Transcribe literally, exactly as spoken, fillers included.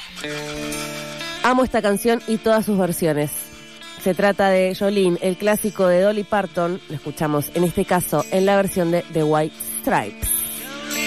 Amo esta canción y todas sus versiones. Se trata de Jolene, el clásico de Dolly Parton. Lo escuchamos en este caso en la versión de The White Stripes.